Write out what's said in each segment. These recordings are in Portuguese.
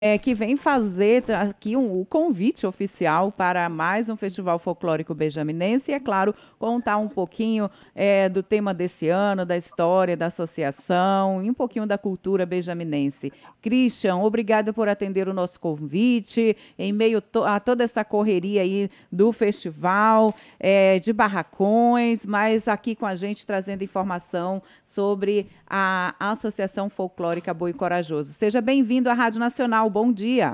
que vem fazer aqui o convite oficial para mais um Festival Folclórico Benjaminense e, é claro, contar um pouquinho do tema desse ano, da história da associação e um pouquinho da cultura benjaminense. Christian, obrigada por atender o nosso convite em meio a toda essa correria aí do festival, de barracões, mas aqui com a gente trazendo informação sobre a Associação Folclórica Boi Corajoso. Seja bem-vindo à Rádio Nacional. Bom dia.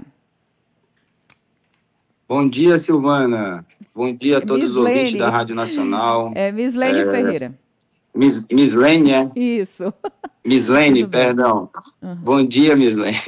Bom dia, Silvana. Bom dia a todos os ouvintes da Mislene. Rádio Nacional. Mislene Ferreira. Mislene, é? Isso. Mislene, Tudo bem. perdão. Bom dia, Mislene.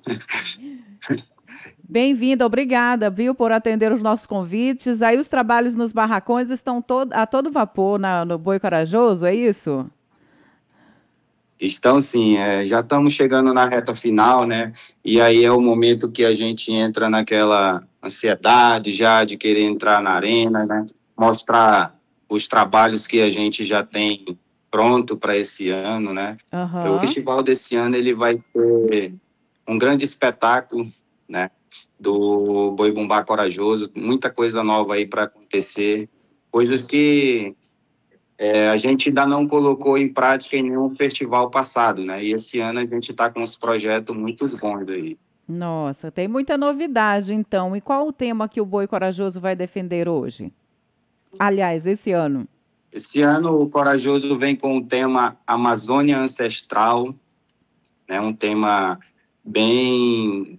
Bem-vinda, obrigada, viu, por atender os nossos convites. Aí os trabalhos nos barracões estão a todo vapor no Boi Corajoso, é isso? Estão sim, já estamos chegando na reta final, né? E aí é o momento que a gente entra naquela ansiedade já de querer entrar na arena, né? Mostrar os trabalhos que a gente já tem pronto para esse ano, né? O Aham. festival desse ano ele vai ter um grande espetáculo, né? Do Boi Bumbá Corajoso, muita coisa nova aí para acontecer, coisas que a gente ainda não colocou em prática em nenhum festival passado, né? E esse ano a gente está com uns projetos muito bons aí. Nossa, tem muita novidade, então. E qual o tema que o Boi Corajoso vai defender hoje? Aliás, esse ano. Esse ano o Corajoso vem com o tema Amazônia Ancestral, né? Um tema bem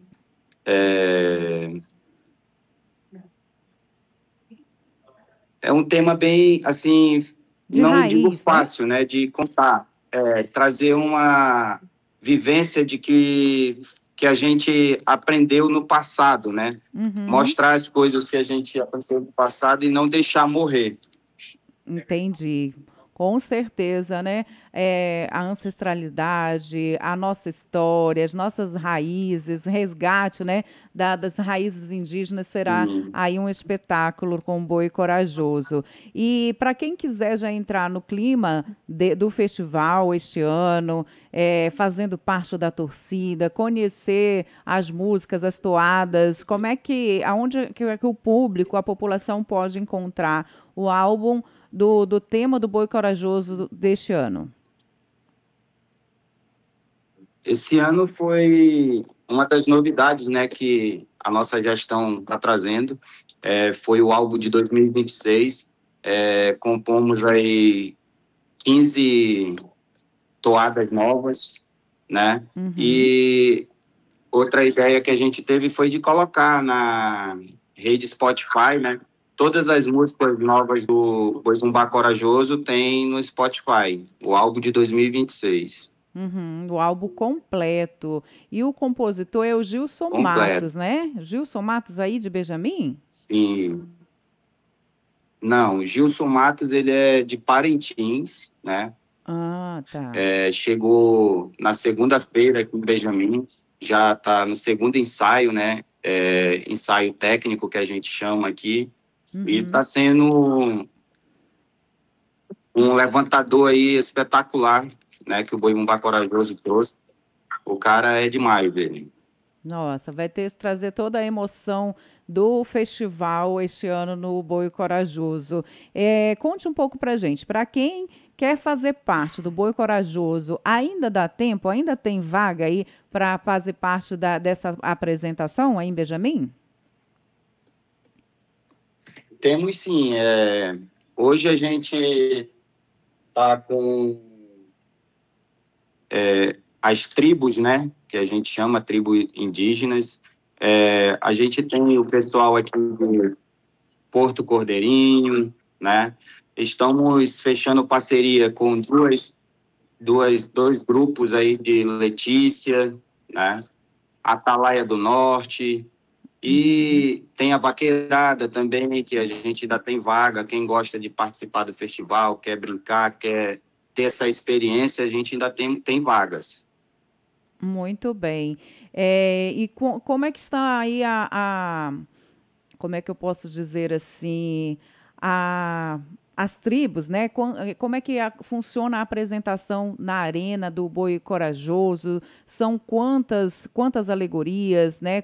é um tema bem assim, De não digo raiz, né? fácil, né? De contar, trazer uma vivência de que a gente aprendeu no passado, né? Uhum. Mostrar as coisas que a gente aprendeu no passado e não deixar morrer. Entendi. Com certeza, né? A ancestralidade, a nossa história, as nossas raízes, o resgate, né, das raízes indígenas será Sim. aí um espetáculo com Boi Corajoso. E para quem quiser já entrar no clima do festival este ano, fazendo parte da torcida, conhecer as músicas, as toadas, como é que, aonde que o público, a população pode encontrar o álbum do tema do Boi Corajoso deste ano? Esse ano foi uma das novidades, né, que a nossa gestão está trazendo. Foi o álbum de 2026. Compomos aí 15 toadas novas, né? Uhum. E outra ideia que a gente teve foi de colocar na rede Spotify, né? Todas as músicas novas do Boi Bumbá Corajoso tem no Spotify, o álbum de 2026, Uhum, o álbum completo. E o compositor é o Gilson completo. Matos, né? Gilson Matos aí de Benjamin? Sim. Não, o Gilson Matos, ele é de Parintins, né? Ah, tá. Chegou na segunda-feira aqui em Benjamin, já está no segundo ensaio, né? Ensaio técnico que a gente chama aqui, e está Uhum. sendo um levantador aí espetacular, né? Que o Boi Bumbá Corajoso trouxe. O cara é demais, velho. Nossa, vai ter que trazer toda a emoção do festival este ano no Boi Corajoso. Conte um pouco pra gente, para quem quer fazer parte do Boi Corajoso, ainda dá tempo? Ainda tem vaga aí para fazer parte dessa apresentação aí em Benjamin? Temos sim. Hoje a gente está com as tribos, né? Que a gente chama tribos indígenas. A gente tem o pessoal aqui de Porto Cordeirinho, né? Estamos fechando parceria com dois grupos aí de Letícia, né? Atalaia do Norte, Uhum. e tem a Vaqueirada também, que a gente ainda tem vaga. Quem gosta de participar do festival, quer brincar, quer ter essa experiência, a gente ainda tem vagas. Muito bem. E como é que está aí como é que eu posso dizer assim, a, as tribos, né? Como é que funciona a apresentação na arena do Boi Corajoso? São quantas alegorias, né?